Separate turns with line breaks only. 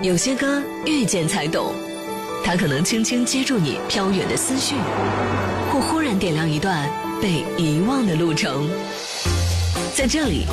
有些歌遇见才懂，它可能轻轻接住你飘远的思绪，或忽然点亮一段被遗忘的路程。在这里，